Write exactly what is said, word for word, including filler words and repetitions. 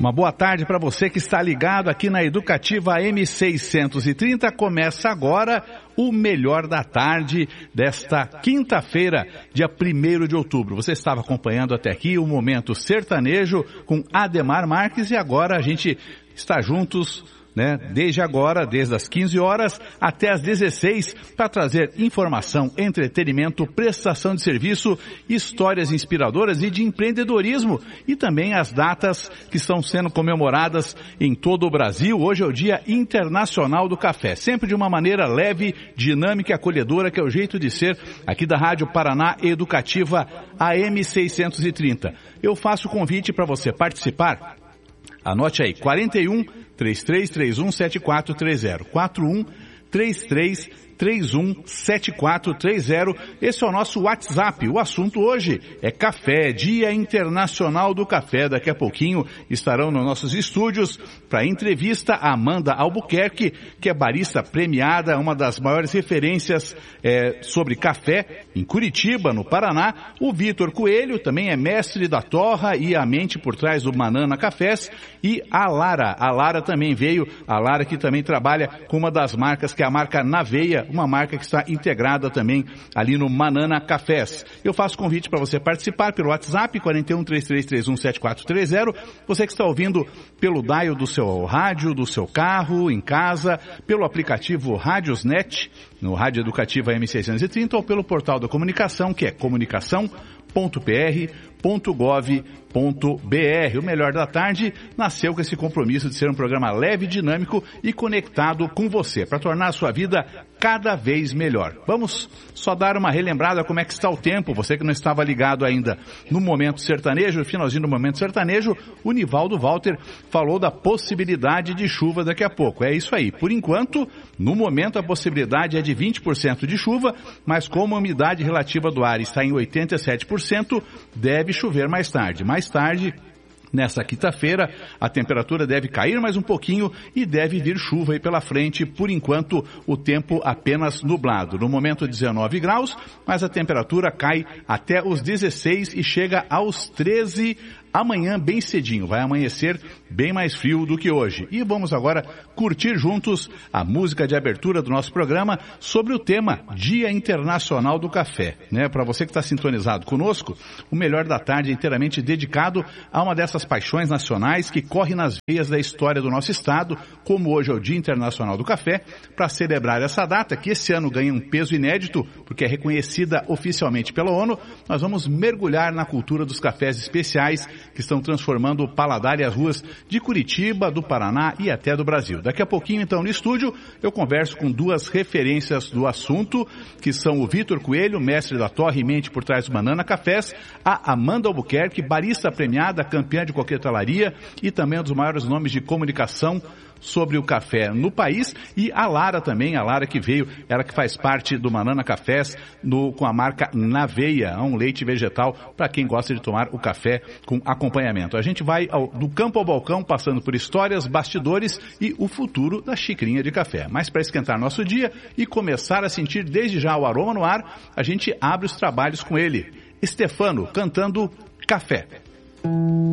Uma boa tarde para você que está ligado aqui na Educativa M seiscentos e trinta. Começa agora o Melhor da Tarde desta quinta-feira, dia primeiro de outubro. Você estava acompanhando até aqui o Momento Sertanejo com Ademar Marques e agora a gente está juntos, né, desde agora, desde as quinze horas até as dezesseis, para trazer informação, entretenimento, prestação de serviço, histórias inspiradoras e de empreendedorismo e também as datas que estão sendo comemoradas em todo o Brasil. Hoje é o Dia Internacional do Café, sempre de uma maneira leve, dinâmica e acolhedora, que é o jeito de ser aqui da Rádio Paraná Educativa A M seiscentos e trinta. Eu faço o convite para você participar. Anote aí, quarenta e um, trinta e três, trinta e um, setenta e quatro trinta, quarenta e um, trinta e três, trinta e um, setenta e quatro trinta. Esse é o nosso WhatsApp. O assunto hoje é café, Dia Internacional do Café. Daqui a pouquinho estarão nos nossos estúdios para entrevista a Amanda Albuquerque, que é barista premiada, uma das maiores referências é, sobre café em Curitiba, no Paraná. O Vitor Coelho também é mestre da torra e a mente por trás do Manana Cafés. E a Lara, a Lara também veio, a Lara que também trabalha com uma das marcas, que é a marca Naveia, uma marca que está integrada também ali no Manana Cafés. Eu faço convite para você participar pelo WhatsApp, quarenta e um, trinta e três, trinta e um, setenta e quatro trinta. Você que está ouvindo pelo dial do seu rádio, do seu carro, em casa, pelo aplicativo Rádiosnet, no Rádio Educativa M seiscentos e trinta, ou pelo portal da comunicação, que é comunicação ponto p r ponto gov ponto b r. O Melhor da Tarde nasceu com esse compromisso de ser um programa leve, dinâmico e conectado com você, para tornar a sua vida cada vez melhor. Vamos só dar uma relembrada como é que está o tempo. Você que não estava ligado ainda no Momento Sertanejo, no finalzinho do Momento Sertanejo, o Nivaldo Walter falou da possibilidade de chuva daqui a pouco. É isso aí. Por enquanto, no momento, a possibilidade é de vinte por cento de chuva, mas como a umidade relativa do ar está em oitenta e sete por cento, deve chover mais tarde. Mais tarde, nessa quinta-feira, a temperatura deve cair mais um pouquinho e deve vir chuva aí pela frente. Por enquanto, o tempo apenas nublado. No momento, dezenove graus, mas a temperatura cai até os dezesseis e chega aos treze amanhã bem cedinho. Vai amanhecer bem mais frio do que hoje. E vamos agora curtir juntos a música de abertura do nosso programa sobre o tema Dia Internacional do Café. Né? Para você que está sintonizado conosco, o Melhor da Tarde é inteiramente dedicado a uma dessas paixões nacionais que corre nas veias da história do nosso estado, como hoje é o Dia Internacional do Café. Para celebrar essa data, que esse ano ganha um peso inédito, porque é reconhecida oficialmente pela ONU, nós vamos mergulhar na cultura dos cafés especiais que estão transformando o paladar e as ruas de Curitiba, do Paraná e até do Brasil. Daqui a pouquinho, então, no estúdio, eu converso com duas referências do assunto, que são o Vitor Coelho, mestre da torre e mente por trás do Manana Cafés, a Amanda Albuquerque, barista premiada, campeã de coquetelaria e também um dos maiores nomes de comunicação sobre o café no país, e a Lara também, a Lara que veio, ela que faz parte do Manana Cafés no, com a marca Naveia, um leite vegetal para quem gosta de tomar o café com acompanhamento. A gente vai ao, do campo ao balcão, passando por histórias, bastidores e o futuro da xicrinha de café. Mas para esquentar nosso dia e começar a sentir desde já o aroma no ar, a gente abre os trabalhos com ele, Stefano, cantando Café.